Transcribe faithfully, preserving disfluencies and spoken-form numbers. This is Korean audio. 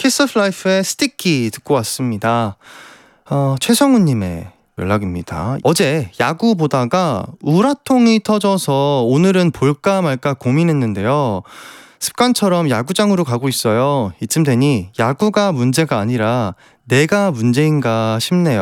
키스 오브 라이프의 스티키 듣고 왔습니다. 어, 최성우님의 연락입니다. 어제 야구 보다가 우라통이 터져서 오늘은 볼까 말까 고민했는데요. 습관처럼 야구장으로 가고 있어요. 이쯤 되니 야구가 문제가 아니라 내가 문제인가 싶네요.